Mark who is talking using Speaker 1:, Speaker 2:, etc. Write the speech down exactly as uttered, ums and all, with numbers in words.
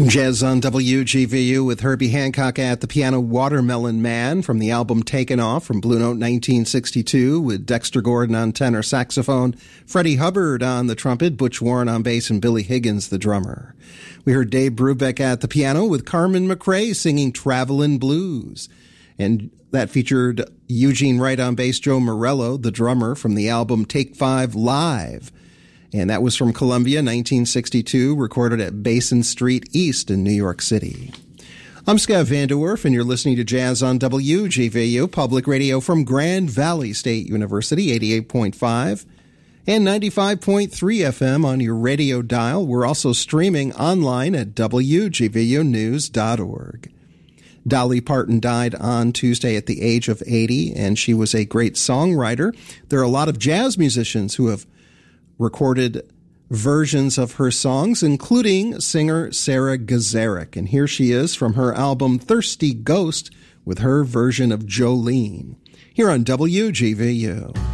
Speaker 1: Jazz on W G V U with Herbie Hancock at the piano, Watermelon Man from the album Taken Off from Blue Note nineteen sixty-two, with Dexter Gordon on tenor saxophone, Freddie Hubbard on the trumpet, Butch Warren on bass, and Billy Higgins the drummer. We heard Dave Brubeck at the piano with Carmen McRae singing Travelin' Blues. And that featured Eugene Wright on bass, Joe Morello, the drummer, from the album Take Five Live. And that was from Columbia, nineteen sixty-two, recorded at Basin Street East in New York City. I'm Scott Vanderwerf, and you're listening to Jazz on W G V U, public radio from Grand Valley State University, eighty-eight point five and ninety-five point three F M on your radio dial. We're also streaming online at W G V U news dot org. Dolly Parton died on Tuesday at the age of eighty, and she was a great songwriter. There are a lot of jazz musicians who have recorded versions of her songs, including singer Sarah Gazarek. And here she is from her album Thirsty Ghost with her version of Jolene, here on W G V U.